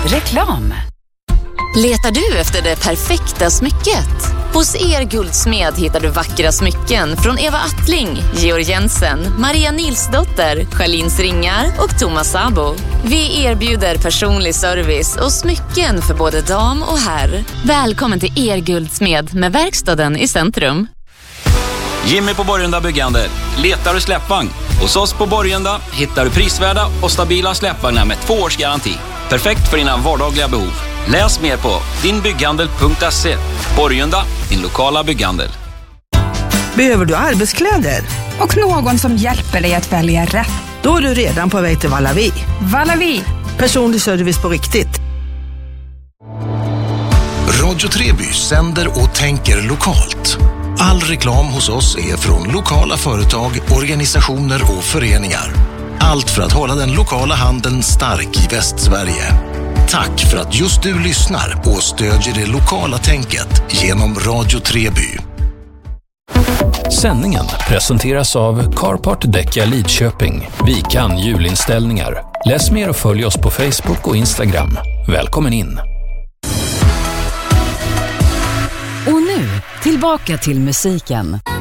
Reklam. Letar du efter det perfekta smycket? Hos Guldsmed hittar du vackra smycken från Eva Attling, Georg Jensen, Maria Nilsdotter, Charlins Ringar och Thomas Sabo. Vi erbjuder personlig service och smycken för både dam och herr. Välkommen till Guldsmed med verkstaden i centrum. Jimmy på Borgunda Byggande. Letar du släpvagn? Hos oss på Borgunda hittar du prisvärda och stabila släpvagnar med 2 års garanti. Perfekt för dina vardagliga behov. Läs mer på dinbygghandel.se. Borgunda, din lokala bygghandel. Behöver du arbetskläder? Och någon som hjälper dig att välja rätt. Då är du redan på väg till Valavi. Valavi. Personlig service på riktigt. Radio Treby sänder och tänker lokalt. All reklam hos oss är från lokala företag, organisationer och föreningar. Allt för att hålla den lokala handeln stark i Västsverige. Tack för att just du lyssnar och stödjer det lokala tänket genom Radio Treby. Sändningen presenteras av Carpart Däcka Lidköping. Vi kan julinställningar. Läs mer och följ oss på Facebook och Instagram. Välkommen in! Och nu, tillbaka till musiken.